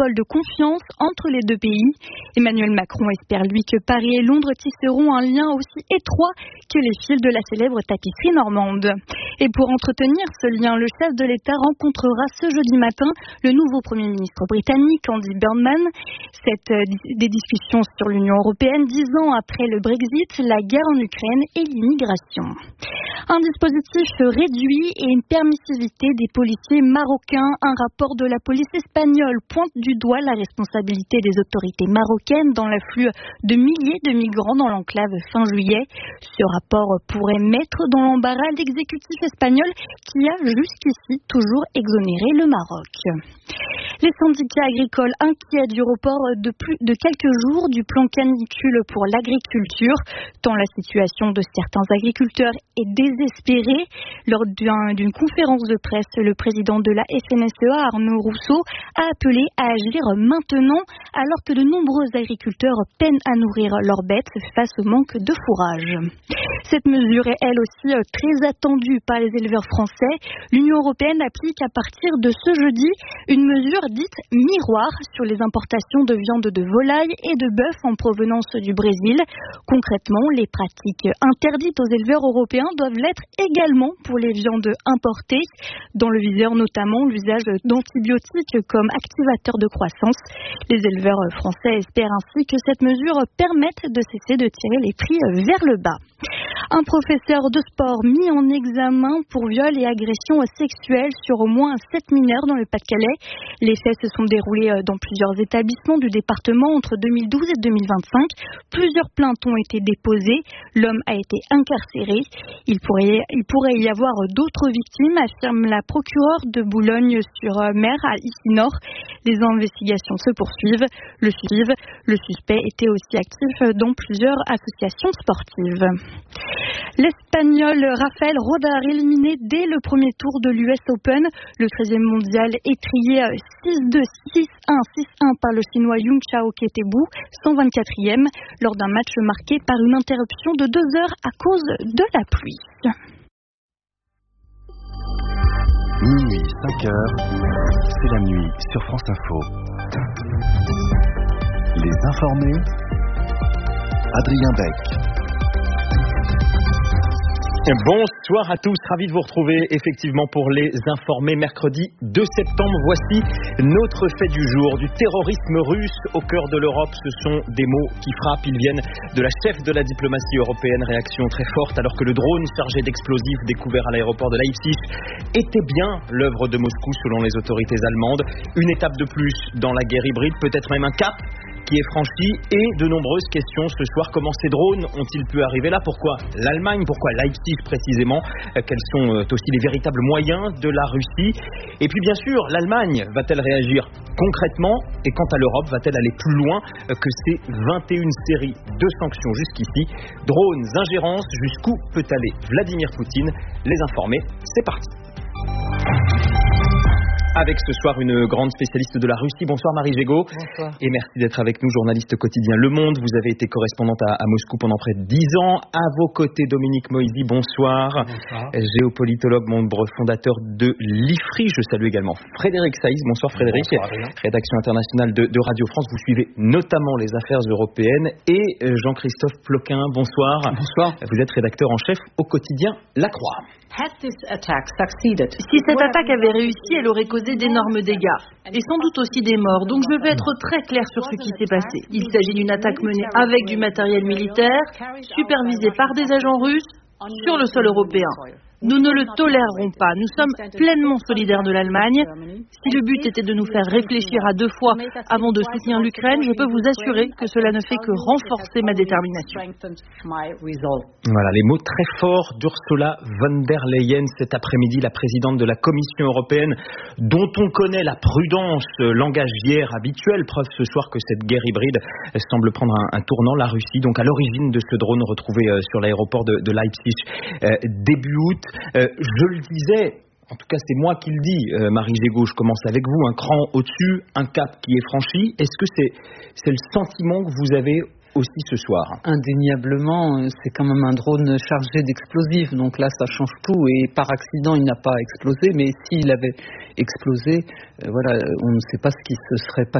survol de confiance entre les deux pays. Emmanuel Macron espère, lui, que Paris et Londres tisseront un lien aussi étroit que les fils de la célèbre tapisserie normande. Et pour entretenir ce lien, le chef de l'État rencontrera ce jeudi matin le nouveau Premier ministre britannique, Andy Burnham. Des discussions sur l'Union européenne 10 ans après le Brexit, la guerre en Ukraine et l'immigration. Un dispositif réduit et une permissivité des policiers marocains. Un rapport de la police espagnole pointe du doigt la responsabilité des autorités marocaines dans l'afflux de milliers de migrants dans l'enclave fin juillet. Ce rapport pourrait mettre dans l'embarras l'exécutif espagnol qui a jusqu'ici toujours exonéré le Maroc. Les syndicats agricoles inquiets du report de quelques jours du plan canicule pour l'agriculture, tant la situation de certains agriculteurs est désespérée. Lors d'une conférence de presse, le président de la FNSEA, Arnaud Rousseau, a appelé à agir maintenant alors que de nombreux agriculteurs peinent à nourrir leurs bêtes face au manque de fourrage. Cette mesure est elle aussi très attendue par les éleveurs français. L'Union européenne applique à partir de ce jeudi une mesure dite miroir sur les importations de viande de volaille et de bœuf en provenance du Brésil. Concrètement, les pratiques interdites aux éleveurs européens doivent l'être également pour les viandes importées, dans le viseur notamment l'usage d'antibiotiques comme activateurs de croissance. Les éleveurs français espèrent ainsi que cette mesure permette de cesser de tirer les prix vers le bas. Un professeur de sport mis en examen pour viol et agression sexuelle sur au moins 7 mineurs dans le Pas-de-Calais. Les faits se sont déroulés dans plusieurs établissements du département entre 2012 et 2025. Plusieurs plaintes ont été déposées. L'homme a été incarcéré. Il pourrait y avoir d'autres victimes, affirme la procureure de Boulogne-sur-Mer à Issy-Nord. Les investigations se poursuivent. Le suspect était aussi actif dans plusieurs associations sportives. L'Espagnol Rafael Rodar éliminé dès le premier tour de l'US Open. Le 13e mondial étrié 6-2, 6-1, 6-1 par le Chinois Yung Chao Ketebu, 124e, lors d'un match marqué par une interruption de 2 heures à cause de la pluie. Minuit, 5 heures, c'est la nuit sur France Info. Les informés, Adrien Beck. Bonsoir à tous, ravi de vous retrouver effectivement pour les informés. Mercredi 2 septembre, voici notre fait du jour. Du terrorisme russe au cœur de l'Europe, ce sont des mots qui frappent. Ils viennent de la chef de la diplomatie européenne. Réaction très forte alors que le drone chargé d'explosifs découvert à l'aéroport de Leipzig était bien l'œuvre de Moscou selon les autorités allemandes. Une étape de plus dans la guerre hybride, peut-être même un cap qui est franchi, et de nombreuses questions ce soir. Comment ces drones ont-ils pu arriver là? Pourquoi l'Allemagne? Pourquoi Leipzig précisément? Quels sont aussi les véritables moyens de la Russie? Et puis bien sûr, l'Allemagne va-t-elle réagir concrètement? Et quant à l'Europe, va-t-elle aller plus loin que ces 21 séries de sanctions jusqu'ici? Drones, ingérence, jusqu'où peut aller Vladimir Poutine? Les informés, c'est parti. Avec ce soir une grande spécialiste de la Russie. Bonsoir Marie Gégaud. Bonsoir. Et merci d'être avec nous, journaliste quotidien Le Monde. Vous avez été correspondante à Moscou pendant près de 10 ans. À vos côtés, Dominique Moisy, bonsoir. Bonsoir. Géopolitologue, membre fondateur de l'IFRI. Je salue également Frédéric Saïs. Bonsoir Frédéric. Bonsoir, rédaction internationale de Radio France. Vous suivez notamment les affaires européennes. Et Jean-Christophe Ploquin, bonsoir. Bonsoir. Vous êtes rédacteur en chef au quotidien La Croix. Si cette attaque avait réussi, elle aurait causé d'énormes dégâts et sans doute aussi des morts. Donc je vais être très clair sur ce qui s'est passé. Il s'agit d'une attaque menée avec du matériel militaire, supervisée par des agents russes sur le sol européen. Nous ne le tolérerons pas. Nous sommes pleinement solidaires de l'Allemagne. Si le but était de nous faire réfléchir à 2 fois avant de soutenir l'Ukraine, je peux vous assurer que cela ne fait que renforcer ma détermination. Voilà, les mots très forts d'Ursula von der Leyen cet après-midi, la présidente de la Commission européenne, dont on connaît la prudence langagière habituelle. Preuve ce soir que cette guerre hybride semble prendre un tournant. La Russie, donc à l'origine de ce drone retrouvé sur l'aéroport de Leipzig début août. Je le disais, en tout cas c'est moi qui le dis, Marie Gégaud, je commence avec vous, un cran au-dessus, un cap qui est franchi. Est-ce que c'est le sentiment que vous avez aussi ce soir? Indéniablement, c'est quand même un drone chargé d'explosifs, donc là ça change tout, et par accident il n'a pas explosé, mais s'il avait explosé, voilà, on ne sait pas ce qui se serait passé.